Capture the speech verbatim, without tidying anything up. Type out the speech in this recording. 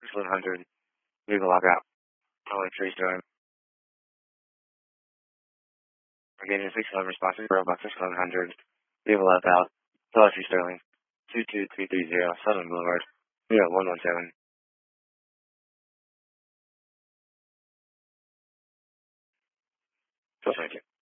six eleven hundred. Leave the lockout. Only three Sterling. Engaging six eleven responsive for about six eleven hundred. Leave a lockout. Dollar three Sterling. Two two three three zero Southern Boulevard. New York one one seven. Thank you.